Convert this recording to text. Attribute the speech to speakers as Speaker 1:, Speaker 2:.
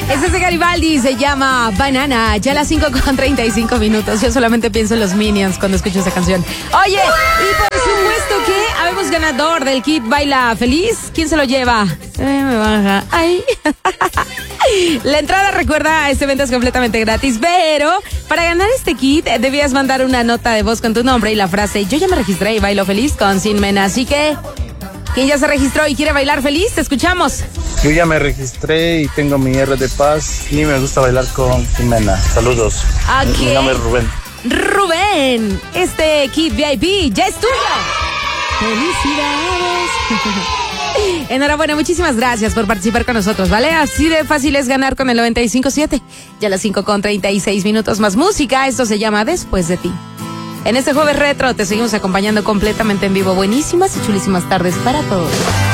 Speaker 1: Este es de Garibaldi, se llama Banana. Ya a las 5:35. Yo solamente pienso en los Minions cuando escucho esa canción. Oye, y por supuesto que habemos ganador del kit Baila Feliz. ¿Quién se lo lleva? Me baja. Ay. La entrada, recuerda, a este evento es completamente gratis, pero para ganar este kit debías mandar una nota de voz con tu nombre y la frase "Yo ya me registré y bailo feliz" con Sin Mena. Así que, ¿quién ya se registró y quiere bailar feliz? Te escuchamos.
Speaker 2: Yo ya me registré y tengo mi R de paz y me gusta bailar con Jimena. Saludos.
Speaker 1: Okay.
Speaker 2: Mi nombre es Rubén.
Speaker 1: Rubén, este kit VIP ya es tuyo. ¡Felicidades! Enhorabuena, muchísimas gracias por participar con nosotros, ¿vale? Así de fácil es ganar con el 95.7. Ya a las 5:36 más música. Esto se llama Después de ti. En este jueves retro te seguimos acompañando completamente en vivo. Buenísimas y chulísimas tardes para todos.